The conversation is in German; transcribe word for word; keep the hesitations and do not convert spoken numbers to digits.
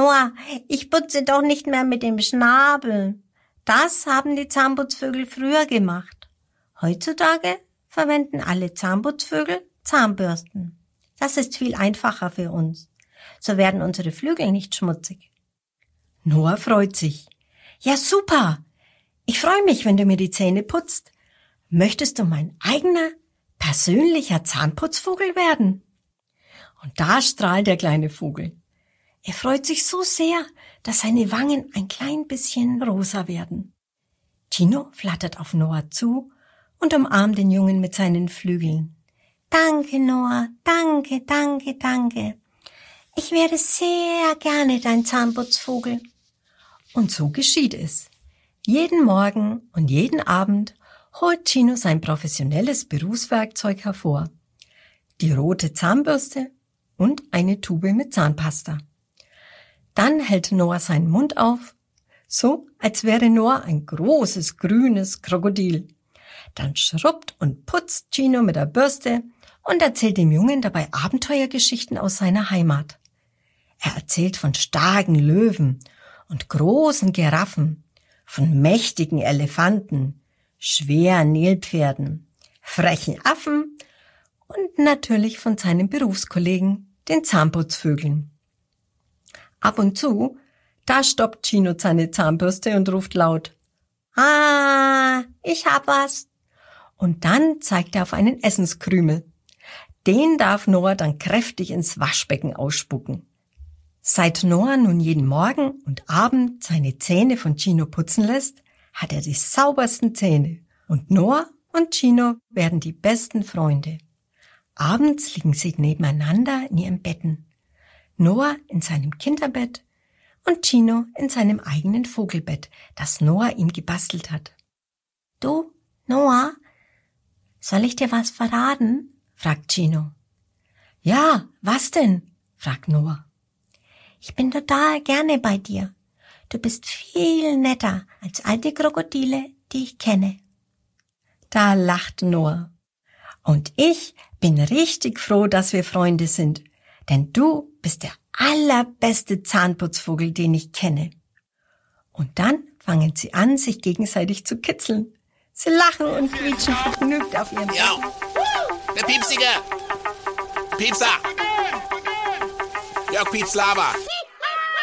Noah, ich putze doch nicht mehr mit dem Schnabel. Das haben die Zahnputzvögel früher gemacht. Heutzutage verwenden alle Zahnputzvögel Zahnbürsten. Das ist viel einfacher für uns. So werden unsere Flügel nicht schmutzig. Noah freut sich. Ja, super. Ich freue mich, wenn du mir die Zähne putzt. Möchtest du mein eigener, persönlicher Zahnputzvogel werden? Und da strahlt der kleine Vogel. Er freut sich so sehr, dass seine Wangen ein klein bisschen rosa werden. Chino flattert auf Noah zu und umarmt den Jungen mit seinen Flügeln. Danke, Noah, danke, danke, danke. Ich wäre sehr gerne dein Zahnputzvogel. Und so geschieht es. Jeden Morgen und jeden Abend holt Chino sein professionelles Berufswerkzeug hervor. Die rote Zahnbürste und eine Tube mit Zahnpasta. Dann hält Noah seinen Mund auf, so als wäre Noah ein großes grünes Krokodil. Dann schrubbt und putzt Chino mit der Bürste und erzählt dem Jungen dabei Abenteuergeschichten aus seiner Heimat. Er erzählt von starken Löwen und großen Giraffen, von mächtigen Elefanten, schweren Nilpferden, frechen Affen und natürlich von seinen Berufskollegen, den Zahnputzvögeln. Ab und zu, da stoppt Chino seine Zahnbürste und ruft laut, »Ah, ich hab was!« Und dann zeigt er auf einen Essenskrümel. Den darf Noah dann kräftig ins Waschbecken ausspucken. Seit Noah nun jeden Morgen und Abend seine Zähne von Chino putzen lässt, hat er die saubersten Zähne. Und Noah und Chino werden die besten Freunde. Abends liegen sie nebeneinander in ihren Betten. Noah in seinem Kinderbett und Chino in seinem eigenen Vogelbett, das Noah ihm gebastelt hat. »Du, Noah, soll ich dir was verraten?« fragt Chino. »Ja, was denn?« fragt Noah. »Ich bin total gerne bei dir. Du bist viel netter als all die Krokodile, die ich kenne.« Da lacht Noah. »Und ich bin richtig froh, dass wir Freunde sind, denn du bist der allerbeste Zahnputzvogel, den ich kenne.« Und dann fangen sie an, sich gegenseitig zu kitzeln. Sie lachen und quietschen vergnügt auf ihren Ja, der Piepsige! Piepser! Ja, Piepslava!